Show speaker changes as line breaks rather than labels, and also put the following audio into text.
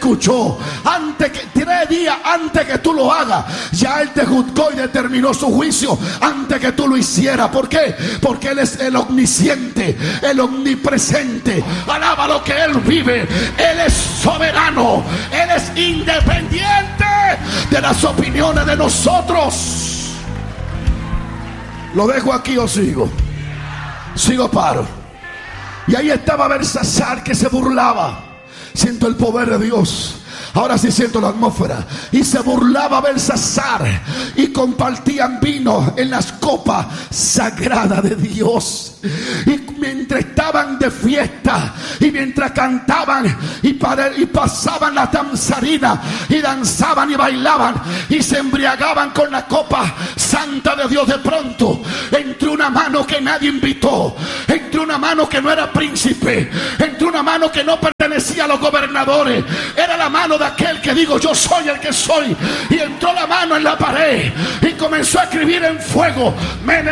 escuchó, 3 días antes que tú lo hagas, ya Él te juzgó y determinó su juicio antes que tú lo hicieras. ¿Por qué? Porque Él es el omnisciente, el omnipresente. Alaba lo que Él vive. Él es soberano, Él es independiente de las opiniones de nosotros. ¿Lo dejo aquí o sigo? Sigo, paro. Y ahí estaba Belsasar, que se burlaba. Siento el poder de Dios. Ahora sí siento la atmósfera. Y se burlaba Belsasar, y compartían vino en las copas sagradas de Dios. Y mientras estaban de fiesta, y mientras cantaban y pasaban la danzarina, y danzaban y bailaban y se embriagaban con la copa santa de Dios, de pronto entró una mano que nadie invitó, entró una mano que no era príncipe, entró una mano que no pertenecía a los gobernadores, era la mano de aquel que digo yo soy el que soy. Y entró la mano en la pared y comenzó a escribir en fuego: Mene,